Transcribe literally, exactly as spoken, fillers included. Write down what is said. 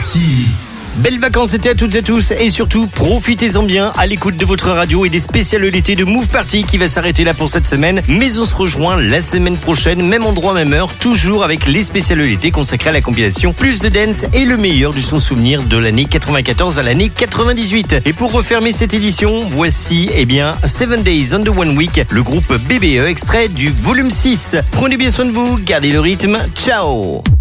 party. Belles vacances été à toutes et à tous et surtout profitez-en bien à l'écoute de votre radio et des spéciales l'été de Move Party qui va s'arrêter là pour cette semaine. Mais on se rejoint la semaine prochaine, même endroit, même heure, toujours avec les spéciales l'été consacrées à la compilation Plus de Dance et le meilleur du son souvenir de l'année quatre-vingt-quatorze à l'année quatre-vingt-dix-huit. Et pour refermer cette édition, voici eh bien Seven Days on the One Week, le groupe B B E extrait du volume six. Prenez bien soin de vous, gardez le rythme, ciao.